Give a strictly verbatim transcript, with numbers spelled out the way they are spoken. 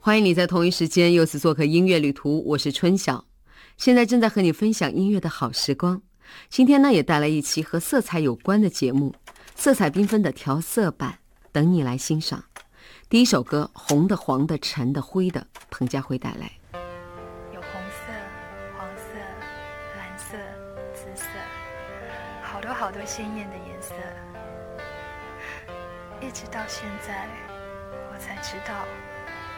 欢迎你在同一时间又次做客音乐旅途，我是春晓，现在正在和你分享音乐的好时光。今天呢，也带来一期和色彩有关的节目，色彩缤纷的调色版，等你来欣赏。第一首歌，红的、黄的、橙的、灰的，彭佳慧带来。 有红色、黄色、蓝色、紫色，好多好多鲜艳的颜色。一直到现在，我才知道